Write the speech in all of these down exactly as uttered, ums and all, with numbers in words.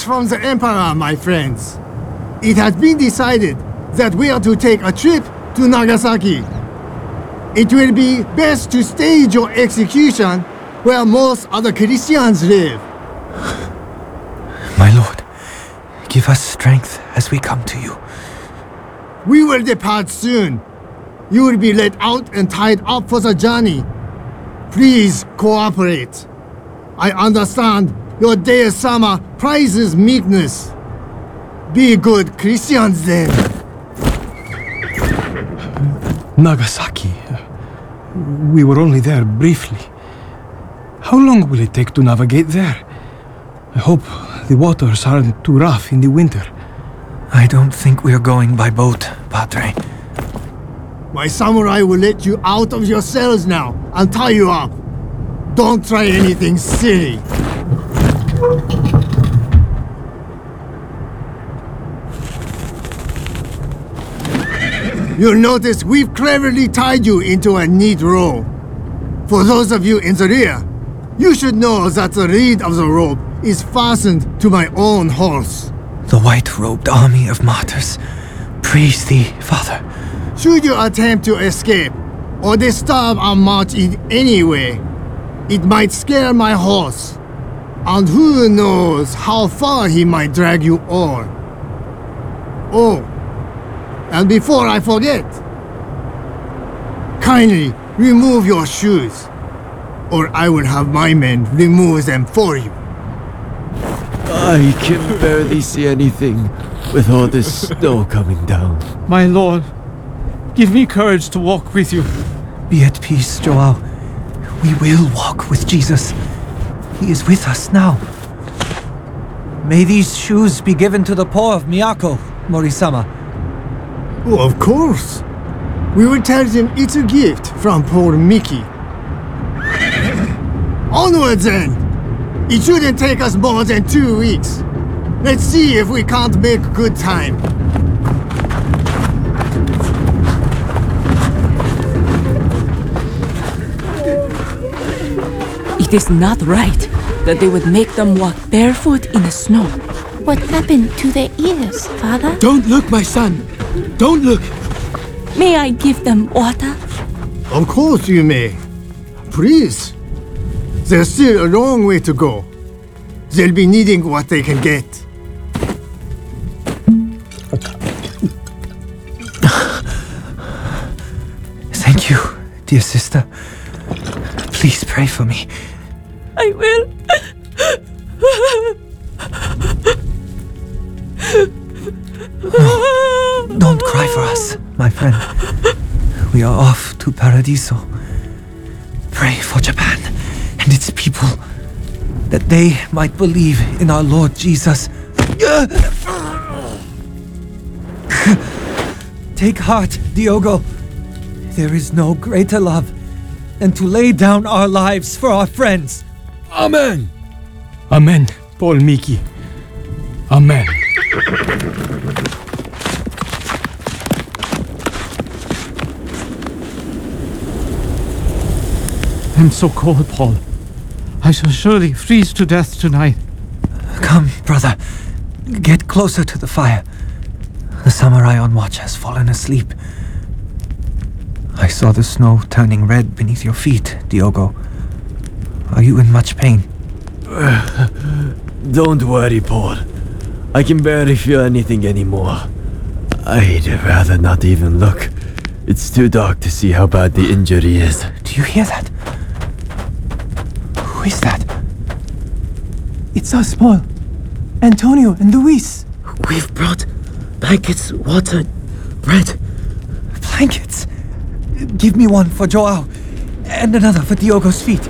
from the Emperor, my friends. It has been decided that we are to take a trip to Nagasaki. It will be best to stage your execution where most other Christians live. My lord, give us strength as we come to you. We will depart soon. You will be let out and tied up for the journey. Please cooperate. I understand your Dea-sama prizes meekness. Be good Christians then. Nagasaki. We were only there briefly. How long will it take to navigate there? I hope the waters aren't too rough in the winter. I don't think we're going by boat, Padre. My samurai will let you out of your cells now and tie you up. Don't try anything silly. You'll notice we've cleverly tied you into a neat row. For those of you in the rear, you should know that the reed of the rope is fastened to my own horse. The white-robed army of martyrs. Praise thee, Father. Should you attempt to escape or disturb our march in any way, it might scare my horse. And who knows how far he might drag you all. Oh, and before I forget, kindly remove your shoes, or I will have my men remove them for you. I can barely see anything with all this snow coming down. My lord, give me courage to walk with you. Be at peace, Joao. We will walk with Jesus. He is with us now. May these shoes be given to the poor of Miyako, Morisama. Oh, of course. We will tell them it's a gift from poor Miki. Onward then! It shouldn't take us more than two weeks. Let's see if we can't make good time. It is not right that they would make them walk barefoot in the snow. What happened to their ears, Father? Don't look, my son! Don't look! May I give them water? Of course you may. Please. There's still a long way to go. They'll be needing what they can get. Thank you, dear sister. Please pray for me. I will. No, don't cry for us, my friend. We are off to Paradiso. Pray for Japan and its people, that they might believe in our Lord Jesus. Take heart, Diogo. There is no greater love than to lay down our lives for our friends. Amen! Amen, Paul Miki. Amen. I'm so cold, Paul. I shall surely freeze to death tonight. Come, brother. Get closer to the fire. The samurai on watch has fallen asleep. I saw the snow turning red beneath your feet, Diogo. Are you in much pain? Don't worry, Paul. I can barely feel anything anymore. I'd rather not even look. It's too dark to see how bad the injury is. Do you hear that? Who is that? It's us, Paul. Antonio and Luis. We've brought blankets, water, bread. Blankets? Give me one for Joao, and another for Diogo's feet.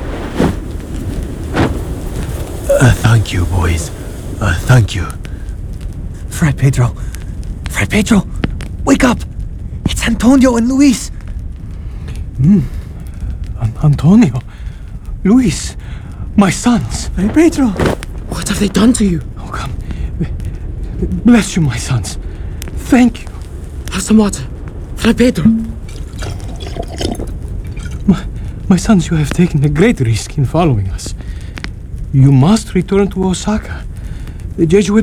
Uh, thank you, boys. Uh, thank you. Fray Pedro. Fray Pedro, wake up! It's Antonio and Luis. Hmm. An- Antonio. Luis. My sons. Fray Pedro. What have they done to you? Oh, come. Bless you, my sons. Thank you. Have some water. Fray Pedro. My, my sons, you have taken a great risk in following us. You must return to Osaka. The Jesuit